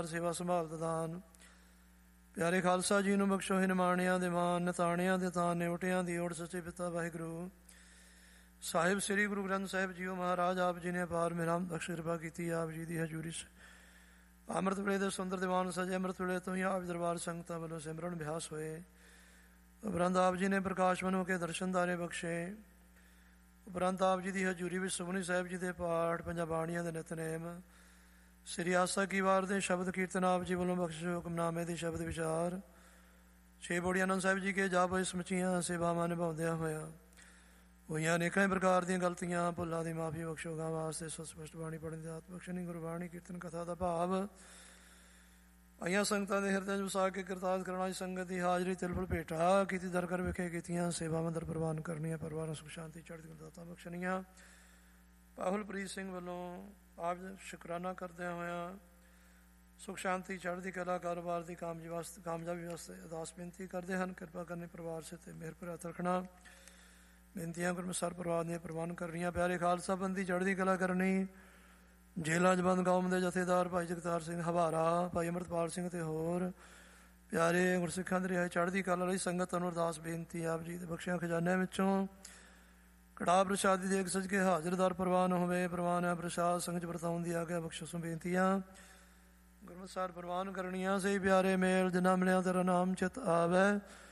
ਸੇਵਾ ਸੰਭਾਲ ਦਾਨ। ਪਿਆਰੇ ਖਾਲਸਾ ਜੀ ਨੂੰ ਬਖਸ਼ੋ ਹੀ ਨਿਮਾਣਿਆਂ ਦੇ ਮਾਨ, ਨਿਤਾਣਿਆਂ ਦੇ ਤਾਨ, ਨਿਉਟਿਆਂ ਦੀ ਓੜ। ਸੱਚੇ ਪਿਤਾ ਵਾਹਿਗੁਰੂ ਸਾਹਿਬ ਸ੍ਰੀ ਗੁਰੂ ਗ੍ਰੰਥ ਸਾਹਿਬ ਜੀਓ ਮਹਾਰਾਜ ਆਪ ਜੀ ਨੇ ਅਪਾਰ ਮਿਹਰਾਂ ਬਖਸ਼ ਕਿਰਪਾ ਕੀਤੀ। ਆਪ ਜੀ ਦੀ ਹਜ਼ੂਰੀ ਅੰਮ੍ਰਿਤ ਵੇਲੇ ਦੇ ਸੁੰਦਰ ਦੀਵਾਨ ਸਜੇ। ਅੰਮ੍ਰਿਤ ਵੇਲੇ ਤੋਂ ਹੀ ਆਪ ਦਰਬਾਰ ਸੰਗਤਾਂ ਵੱਲੋਂ ਸਿਮਰਨ ਅਭਿਆਸ ਹੋਏ। ਉਪਰੰਤ ਆਪ ਜੀ ਨੇ ਪ੍ਰਕਾਸ਼ਵਾਨ ਹੋ ਕੇ ਦਰਸ਼ਨਦਾਰੇ ਬਖਸ਼ੇ। ਉਪਰੰਤ ਆਪ ਜੀ ਦੀ ਹਜ਼ੂਰੀ ਵਿੱਚ ਸੁਖਮਨੀ ਸਾਹਿਬ ਜੀ ਦੇ ਪਾਠ, ਪੰਜਾਂ ਬਾਣੀਆਂ ਦੇ ਨਿਤਨੇਮ, ਸ੍ਰੀ ਆਸਾ ਕੀ ਵਾਰ ਦੇ ਸ਼ਬਦ ਕੀਰਤਨ ਆਪ ਜੀ ਵੱਲੋਂ ਬਖਸ਼ਿਸ਼ ਹੁਕਮਨਾਮੇ ਦੀ ਸ਼ਬਦ ਵਿਚਾਰ, ਛੇ ਬੋੜੀ ਆਨੰਦ ਸਾਹਿਬ ਜੀ ਕੇ ਜਾਪ ਹੋਏ ਸਮੁੱਚੀਆਂ ਸੇਵਾਵਾਂ ਨਿਭਾਉਂਦਿਆਂ ਹੋਇਆਂ ਹੋਈਆਂ ਅਨੇਕਾਂ ਪ੍ਰਕਾਰ ਦੀਆਂ ਗਲਤੀਆਂ ਭੁੱਲਾਂ ਦੀ ਮਾਫੀ ਬਖਸ਼ੋ। ਗਾਂ ਵਾਸਤੇ ਸਪਸ਼ਟ ਬਾਣੀ ਪੜ੍ਹਨ ਦੀ ਆਤ ਬਖਸ਼ਣੀ। ਗੁਰਬਾਣੀ ਕੀਰਤਨ ਕਥਾ ਦਾ ਭਾਵ ਆਈਆਂ ਸੰਗਤਾਂ ਦੇ ਹਿਰਦੇ 'ਚ ਵਸਾ ਕੇ ਕਿਰਤਾਰਥ ਕਰਨਾ। ਸੰਗਤ ਦੀ ਹਾਜ਼ਰੀ ਤਿਲਫੁਲ ਭੇਟਾ ਕੀਤੀ ਦਰ ਕਰ ਵਿਖੇ ਕੀਤੀਆਂ ਸੇਵਾਵਾਂ ਦਰ ਪ੍ਰਵਾਨ ਕਰਨੀਆਂ। ਪਰਿਵਾਰਾਂ ਸੁਖ ਸ਼ਾਂਤੀ ਚੜ੍ਹਦੀ ਕਲਾ ਦਾਤਾਂ ਬਖਸ਼ਣੀਆਂ। ਪਾਹੁਲਪ੍ਰੀਤ ਸਿੰਘ ਵੱਲੋਂ ਆਪ ਸ਼ੁਕਰਾਨਾ ਕਰਦਿਆਂ ਹੋਇਆਂ ਸੁਖ ਸ਼ਾਂਤੀ ਚੜ੍ਹਦੀ ਕਲਾ ਕਾਰੋਬਾਰ ਦੀ ਕਾਮਯਾਬੀ ਵਾਸਤੇ ਅਰਦਾਸ ਬੇਨਤੀ ਕਰਦੇ ਹਨ। ਕਿਰਪਾ ਕਰਨੀ ਪਰਿਵਾਰ ਸੇ ਤੇ ਮਿਹਰ ਭਰਾ ਰੱਖਣਾ। ਬੇਨਤੀਆਂ ਗੁਰਮੁਖਸਰ ਪਰਿਵਾਰ ਦੀਆਂ ਪ੍ਰਵਾਨ ਕਰਨੀਆਂ। ਪਿਆਰੇ ਖਾਲਸਾ ਬੰਦੀ ਚੜ੍ਹਦੀ ਕਲਾ ਕਰਨੀ। ਜੇਲ੍ਹਾਂ 'ਚ ਬੰਦ ਕੌਮ ਦੇ ਜਥੇਦਾਰ ਭਾਈ ਜਗਤਾਰ ਸਿੰਘ ਹਵਾਰਾ, ਭਾਈ ਅੰਮ੍ਰਿਤਪਾਲ ਸਿੰਘ ਤੇ ਹੋਰ ਪਿਆਰੇ ਗੁਰਸਿੱਖਾਂ ਦੀ ਰਿਹਾਈ ਚੜ੍ਹਦੀ ਕਲਾ ਲਈ ਸੰਗਤ ਨੂੰ ਅਰਦਾਸ ਬੇਨਤੀ। ਆਪ ਜੀ ਦੇ ਬਖਸ਼ਿਆਂ ਖਜ਼ਾਨਿਆਂ ਵਿੱਚੋਂ ਕੜਾਹ ਪ੍ਰਸ਼ਾਦ ਦੀ ਦੇਗ ਸਜ ਕੇ ਹਾਜ਼ਰਦਾਰ ਪ੍ਰਵਾਨ ਹੋਵੇ। ਪ੍ਰਵਾਨ ਹੈ ਪ੍ਰਸ਼ਾਦ ਸੰਗਤ ਵਰਤਾਉਣ ਦੀ ਆਗਿਆ ਬਖਸ਼ੋ ਬੇਨਤੀਆਂ ਗੁਰਮੁਖਸਰ ਪ੍ਰਵਾਨ ਕਰਨੀਆਂ। ਸਹੀ ਪਿਆਰੇ ਮੇਲ ਜਿਨ੍ਹਾਂ ਮਿਲਿਆ ਤੇਰਾ ਨਾਮ ਚਿਤ ਆਵੈ।